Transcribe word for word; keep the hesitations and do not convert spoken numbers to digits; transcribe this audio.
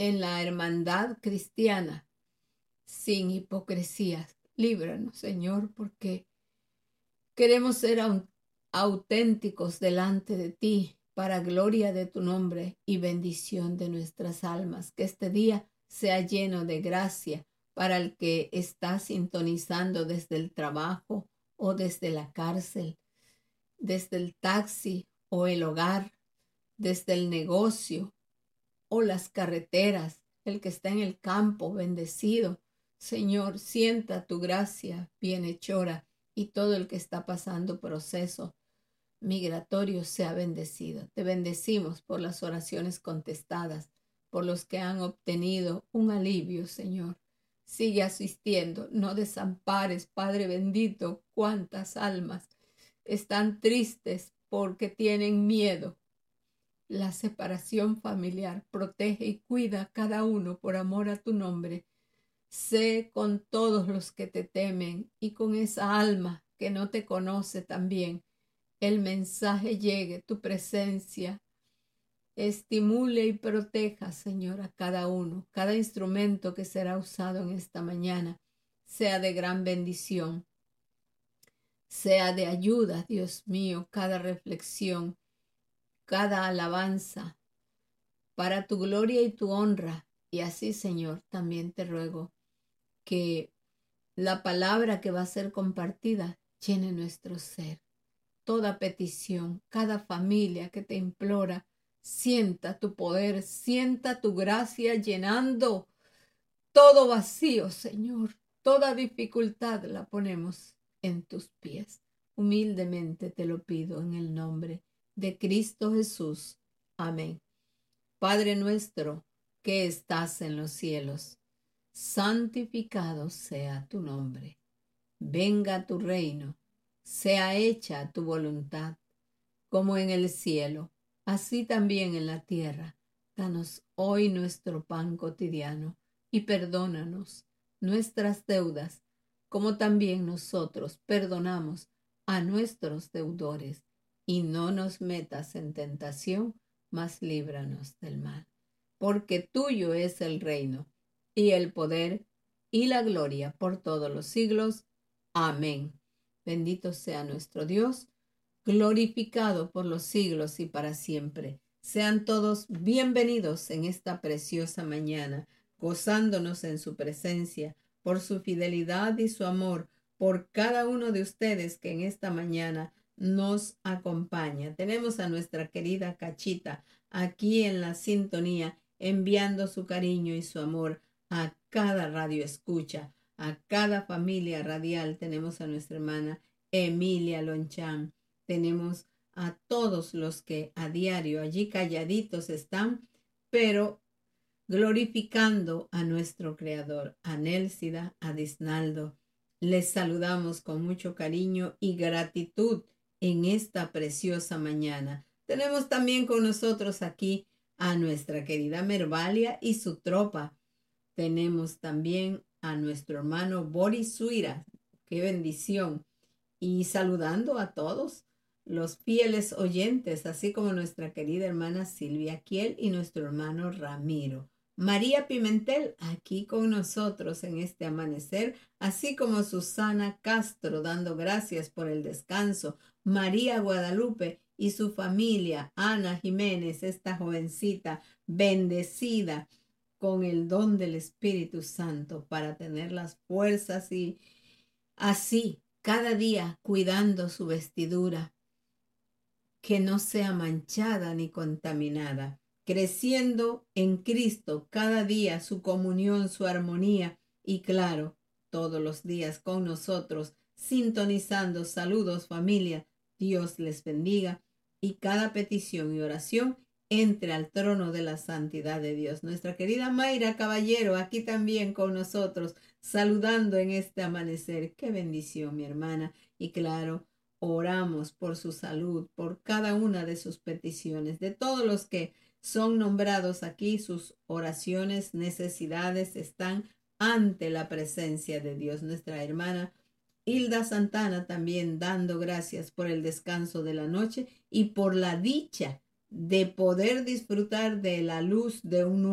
en la hermandad cristiana, sin hipocresías. Líbranos, Señor, porque queremos ser auténticos delante de ti, para gloria de tu nombre y bendición de nuestras almas. Que este día sea lleno de gracia para el que está sintonizando desde el trabajo o desde la cárcel, desde el taxi o el hogar, desde el negocio o las carreteras, el que está en el campo, bendecido. Señor, sienta tu gracia bienhechora, y todo el que está pasando proceso migratorio sea bendecido. Te bendecimos por las oraciones contestadas, por los que han obtenido un alivio, Señor. Sigue asistiendo, no desampares, Padre bendito. Cuántas almas están tristes porque tienen miedo. La separación familiar, protege y cuida a cada uno por amor a tu nombre. Sé con todos los que te temen, y con esa alma que no te conoce también. El mensaje llegue, tu presencia estimule y proteja, Señor, a cada uno. Cada instrumento que será usado en esta mañana sea de gran bendición, sea de ayuda, Dios mío. Cada reflexión, cada alabanza, para tu gloria y tu honra. Y así, Señor, también te ruego que la palabra que va a ser compartida llene nuestro ser. Toda petición, cada familia que te implora, sienta tu poder, sienta tu gracia llenando todo vacío, Señor. Toda dificultad la ponemos en tus pies. Humildemente te lo pido en el nombre de Cristo Jesús. Amén. Padre nuestro que estás en los cielos, santificado sea tu nombre. Venga tu reino. Sea hecha tu voluntad, como en el cielo, así también en la tierra. Danos hoy nuestro pan cotidiano, y perdónanos nuestras deudas, como también nosotros perdonamos a nuestros deudores. Y no nos metas en tentación, mas líbranos del mal. Porque tuyo es el reino, y el poder, y la gloria por todos los siglos. Amén. Bendito sea nuestro Dios, glorificado por los siglos y para siempre. Sean todos bienvenidos en esta preciosa mañana, gozándonos en su presencia, por su fidelidad y su amor, por cada uno de ustedes que en esta mañana nos acompaña. Tenemos a nuestra querida Cachita aquí en la sintonía, enviando su cariño y su amor a cada radio escucha, a cada familia radial. Tenemos a nuestra hermana Emilia Lonchán. Tenemos a todos los que a diario allí calladitos están, pero glorificando a nuestro Creador. A Nélcida, a Disnaldo, les saludamos con mucho cariño y gratitud en esta preciosa mañana. Tenemos también con nosotros aquí a nuestra querida Mervalia y su tropa. Tenemos también a nuestro hermano Boris Suira. ¡Qué bendición! Y saludando a todos los fieles oyentes, así como nuestra querida hermana Silvia Kiel y nuestro hermano Ramiro. María Pimentel aquí con nosotros en este amanecer, así como Susana Castro dando gracias por el descanso. María Guadalupe y su familia, Ana Jiménez, esta jovencita bendecida con el don del Espíritu Santo para tener las fuerzas y así cada día cuidando su vestidura, que no sea manchada ni contaminada, creciendo en Cristo cada día, su comunión, su armonía y claro, todos los días con nosotros, sintonizando. Saludos familia, Dios les bendiga y cada petición y oración entre al trono de la santidad de Dios. Nuestra querida Mayra Caballero aquí también con nosotros, saludando en este amanecer. Qué bendición, mi hermana. Y claro, oramos por su salud, por cada una de sus peticiones, de todos los que son nombrados aquí. Sus oraciones, necesidades están ante la presencia de Dios. Nuestra hermana Hilda Santana también dando gracias por el descanso de la noche y por la dicha de poder disfrutar de la luz de un